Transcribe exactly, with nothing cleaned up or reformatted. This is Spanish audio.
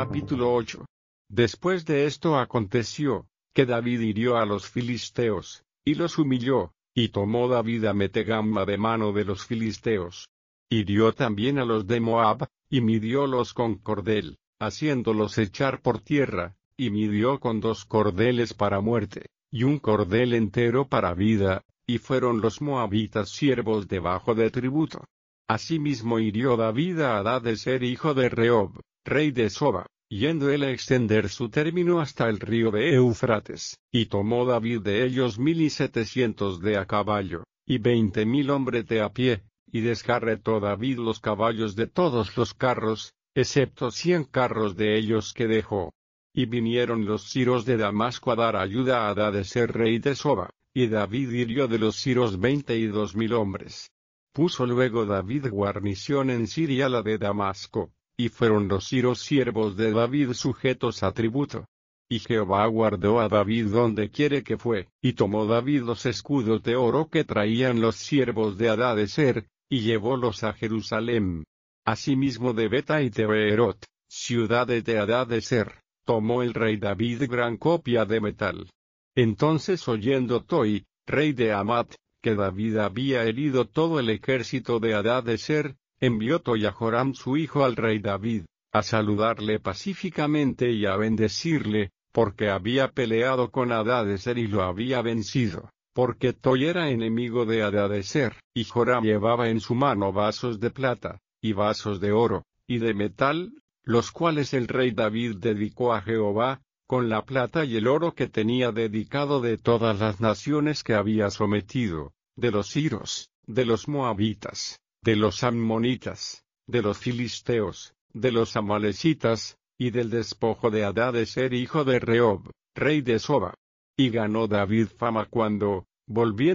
Capítulo ocho. Después de esto aconteció, que David hirió a los filisteos, y los humilló, y tomó David a Metegama de mano de los filisteos. Hirió también a los de Moab, y midiólos con cordel, haciéndolos echar por tierra, y midió con dos cordeles para muerte, y un cordel entero para vida, y fueron los moabitas siervos debajo de tributo. Asimismo hirió David a Hadadezer hijo de Rehob, rey de Soba, yendo él a extender su término hasta el río de Eufrates, y tomó David de ellos mil y setecientos de a caballo, y veinte mil hombres de a pie, y descarretó David los caballos de todos los carros, excepto cien carros de ellos que dejó. Y vinieron los siros de Damasco a dar ayuda a Hadadezer rey de Soba, y David hirió de los siros veinte y dos mil hombres. Puso luego David guarnición en Siria la de Damasco, y fueron los siros siervos de David sujetos a tributo. Y Jehová guardó a David donde quiere que fue, y tomó David los escudos de oro que traían los siervos de Hadadezer, y llevólos a Jerusalén. Asimismo de Beta y de Beerot, ciudades de Hadadezer, tomó el rey David gran copia de metal. Entonces oyendo Toi, rey de Amat, que David había herido todo el ejército de Hadadezer, envió Toi a Joram su hijo al rey David, a saludarle pacíficamente y a bendecirle, porque había peleado con Hadadezer y lo había vencido, porque Toi era enemigo de Hadadezer, y Joram llevaba en su mano vasos de plata, y vasos de oro, y de metal, los cuales el rey David dedicó a Jehová, con la plata y el oro que tenía dedicado de todas las naciones que había sometido, de los siros, de los moabitas, de los ammonitas, de los filisteos, de los amalecitas, y del despojo de Hadadezer hijo de Rehob, rey de Soba. Y ganó David fama cuando, volviendo